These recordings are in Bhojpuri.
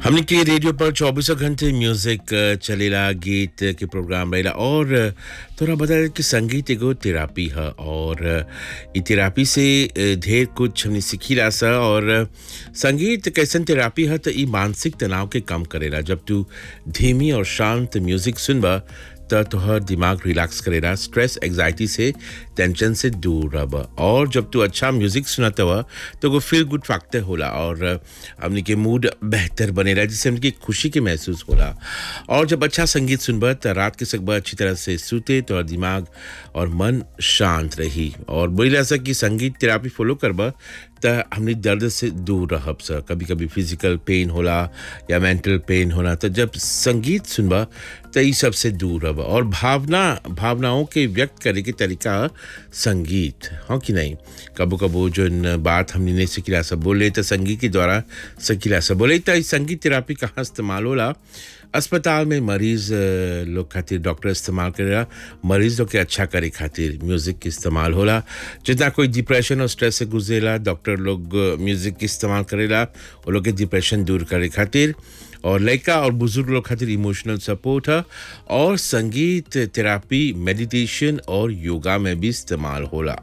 हमने के रेडियो पर 24 घंटे म्यूजिक चलेला गीत के प्रोग्राम रहेला और तोरा बता कि संगीत एगो थेरापी है और इ थेरापी से ढेर कुछ हमने सीखीला सा और संगीत कैसन थेरापी है तो इ मानसिक तनाव के कम करेला। जब तू धीमी और शांत म्यूजिक सुनबा त तोहर दिमाग रिलैक्स करेला, स्ट्रेस एग्जाइटी से टेंशन से दूर रहबा। और जब तू अच्छा म्यूजिक सुनत हवा तो वो फील गुड फैक्टर होला और हमनी के मूड बेहतर बनेला, जिससे हमनी के खुशी के महसूस होला। और जब अच्छा संगीत सुनबा त रात के सकबा अच्छी तरह से सूते तो दिमाग और मन शांत रही। और बोला सा कि संगीत थेरापी फॉलो करबा त हमनी दर्द से दूर रहब सा। कभी कभी फिजिकल पेन होला या मेंटल पेन होला तो जब संगीत सुनबा तो ई सब से दूर रहबा। और भावनाओं के व्यक्त करे के तरीका संगीत हाँ कि नहीं। कबो कबो जो बात हमने नहीं सीखिला सब बोले तो संगीत के द्वारा सीखिला सब बोले तो संगीत थेरापी कहाँ इस्तेमाल होला। अस्पताल में मरीज लोग खातिर डॉक्टर इस्तेमाल करेला, मरीज लोग के अच्छा करे खातिर म्यूजिक के इस्तेमाल होला। जितना कोई डिप्रेशन और स्ट्रेस से गुजरेला डॉक्टर लोग म्यूजिक के इस्तेमाल करेला वो लोग के डिप्रेशन दूर करे खातिर। और लड़का और बुजुर्ग लोग खातिर इमोशनल सपोर्ट है। और संगीत थेरापी मेडिटेशन और योगा में भी इस्तेमाल होला।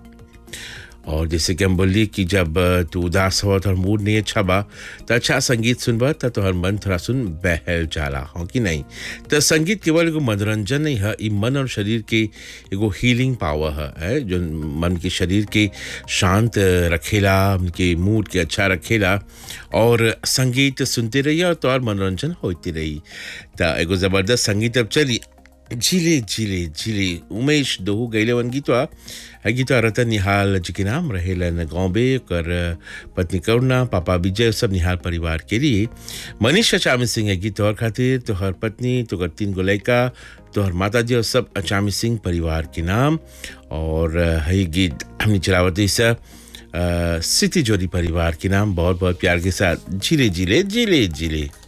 और जैसे कि हम बोली कि जब तू उदास हो तो मूड नहीं अच्छा बा तो अच्छा संगीत सुनबा तो हर मन थोड़ा सुन बहल जाला हो कि नहीं। तो संगीत केवल एगो मनोरंजन नहीं है, ये मन और शरीर के एगो हीलिंग पावर है जो मन के शरीर के शांत रखेला, उनके मूड के अच्छा रखेला। और संगीत सुनते रहिए और तो और मनोरंजन होती रही। तो एगो ज़बरदस्त संगीत अब चली झीले झीले झीले उमेश दोहू गैले वन गीतवा है गीतवा रतन निहाल जी के नाम रहेलन गौबे कर पत्नी करुणा पापा विजय सब निहाल परिवार के लिए। मनीष अचामी सिंह है गीत और खातिर तोहर पत्नी तोहर 3 गो लड़का तोहर माता जी और सब अचामी सिंह परिवार के नाम। और है गीत हमने चलावत ऐसा सिटी जोड़ी परिवार के नाम बहुत बहुत प्यार के साथ झीले झीले झीले झीले।